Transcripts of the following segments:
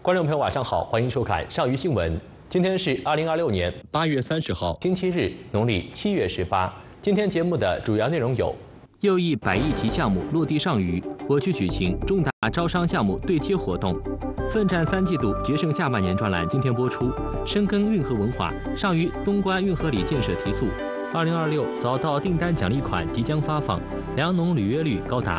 观众朋友，晚上好，欢迎收看上虞新闻。今天是2026年8月30号，星期日，农历7月18。今天节目的主要内容有： 又一100亿级项目落地上虞，我区举行重大招商项目对接活动。奋战3季度，决胜下半年专栏今天播出。深耕运河文化，上虞东关运河里建设提速。2026早稻订单奖励款即将发放，粮农履约率高达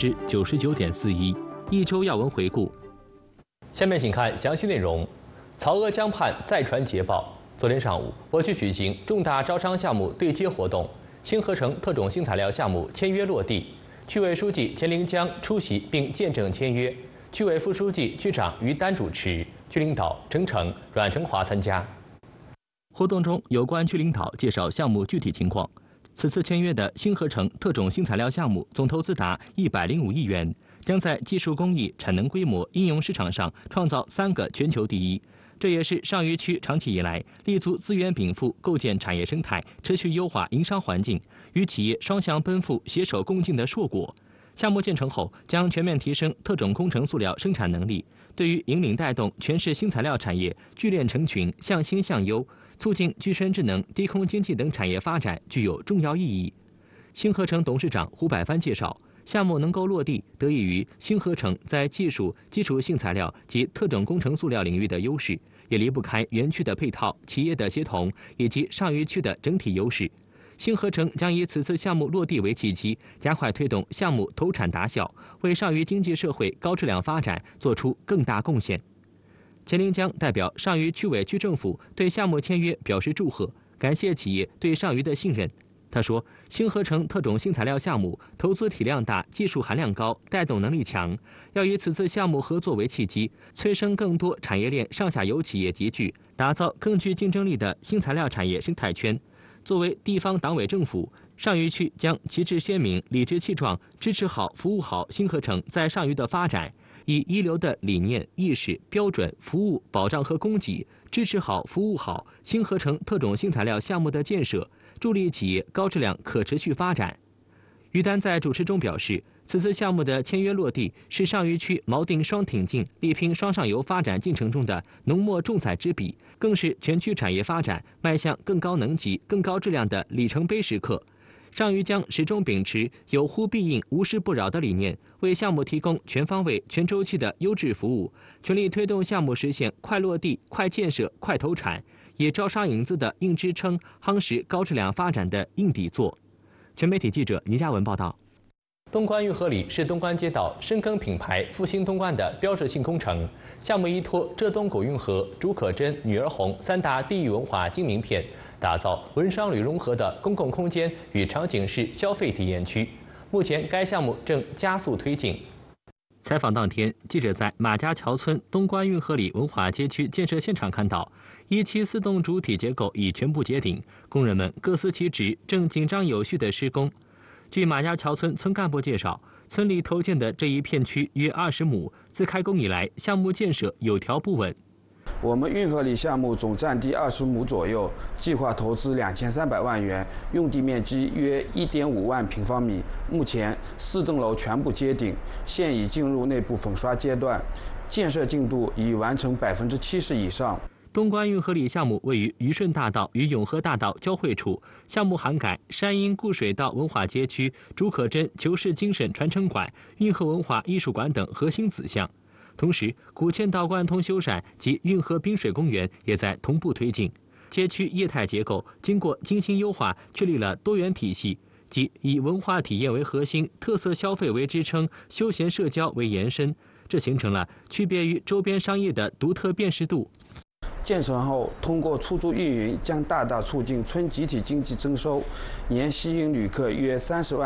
99.41%。一周要闻回顾。 下面请看详细内容。曹阿江畔再传捷报。昨天上午，我区举行重大招商项目对接活动，新合成特种新材料项目签约落地。区委书记钱凌江出席并见证签约，区委副书记、区长于丹主持，区领导程程、阮成华参加。 活动中，有关区领导介绍项目具体情况。此次签约的新合成特种新材料项目总投资达105亿元。将在技术工艺、产能规模、应用市场上创造3个全球第一，这也是上虞区长期以来立足资源禀赋、构建产业生态、持续优化营商环境，与企业双向奔赴、携手共进的硕果。项目建成后，将全面提升特种工程塑料生产能力，对于引领带动全市新材料产业聚链成群、向新向优，促进具身智能、低空经济等产业发展具有重要意义。新合成董事长胡百帆介绍。项目能够落地，得益于新合成在技术、基础性材料及特种工程塑料领域的优势，也离不开园区的配套、企业的协同以及上虞区的整体优势。新合成将以此次项目落地为契机，加快推动项目投产达效，为上虞经济社会高质量发展做出更大贡献。钱凌江代表上虞区委区政府对项目签约表示祝贺，感谢企业对上虞的信任。他说，新合成特种新材料项目投资体量大、技术含量高、带动能力强，要以此次项目合作为契机，催生更多产业链上下游企业集聚，打造更具竞争力的新材料产业生态圈。作为地方党委政府，上虞区将旗帜鲜明、理直气壮支持好、服务好新合成在上虞的发展，以一流的理念、意识、标准、服务、保障和供给，支持好、服务好新合成特种新材料项目的建设。助力企业高质量可持续发展。于丹在主持中表示，此次项目的签约落地是上虞区锚定双挺进、力拼双上游发展进程中的浓墨重彩之笔，更是全区产业发展迈向更高能级、更高质量的里程碑时刻。上虞将始终秉持有呼必应、无事不扰的理念，为项目提供全方位、全周期的优质服务，全力推动项目实现快落地、快建设、快投产。以招商引资的硬支撑，夯实高质量发展的硬底座。全媒体记者倪嘉文报道。 东关运河里是东关街道深耕品牌、复兴东关的标志性工程。项目依托浙东古运河、竺可桢、女儿红3大地域文化金名片，打造文商旅融合的公共空间与场景式消费体验区。目前，该项目正加速推进。 采访当天，记者在马家桥村东关运河里文化街区建设现场看到，1期4栋主体结构已全部结顶，工人们各司其职，正紧张有序地施工。据马家桥村村干部介绍，村里投建的这一片区约20亩，自开工以来，项目建设有条不紊。 我们运河里项目总占地20亩左右，计划投资2300万元，用地面积约1.5万平方米。目前4栋楼全部接顶，现已进入内部粉刷阶段，建设进度已完成70%以上。 东关运河里项目位于虞顺大道与永和大道交汇处，项目涵盖山阴固水道文化街区、竺可桢求是精神传承馆、运河文化艺术馆等核心子项。同时，古嵌道贯通修缮及运河滨水公园也在同步推进。街区业态结构经过精心优化，确立了多元体系，即以文化体验为核心，特色消费为支撑，休闲社交为延伸，这形成了区别于周边商业的独特辨识度。 建成后，通过出租运营，将大大促进村集体经济增收，年吸引旅客约30万